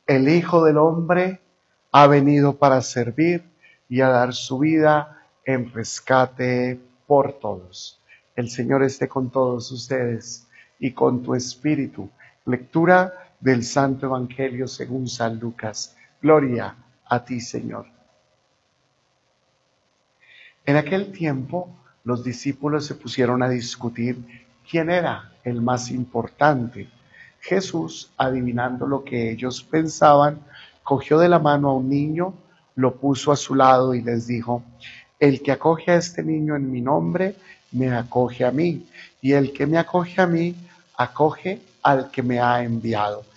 El Hijo del Hombre ha venido para servir y a dar su vida en rescate por todos. El Señor esté con todos ustedes y con tu espíritu. Lectura del Santo Evangelio según San Lucas. Gloria a ti, Señor. En aquel tiempo, los discípulos se pusieron a discutir quién era el más importante. Jesús, adivinando lo que ellos pensaban, cogió de la mano a un niño, lo puso a su lado y les dijo: el que acoge a este niño en mi nombre, me acoge a mí, y el que me acoge a mí, acoge al que me ha enviado.